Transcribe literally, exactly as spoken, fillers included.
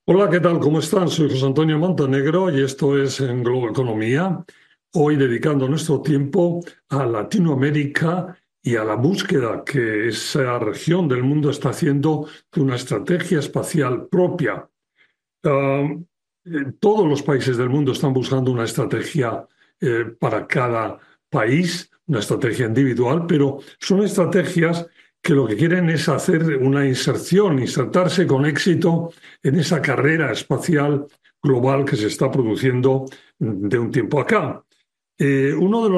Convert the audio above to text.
Hola, ¿qué tal? ¿Cómo están? Soy José Antonio Montenegro y esto es en Globo Economía. Hoy dedicando nuestro tiempo a Latinoamérica y a la búsqueda que esa región del mundo está haciendo de una estrategia espacial propia. Ah, eh, todos los países del mundo están buscando una estrategia eh, para cada país, una estrategia individual, pero son estrategias que lo que quieren es hacer una inserción, insertarse con éxito en esa carrera espacial global que se está produciendo de un tiempo acá. Eh, uno de los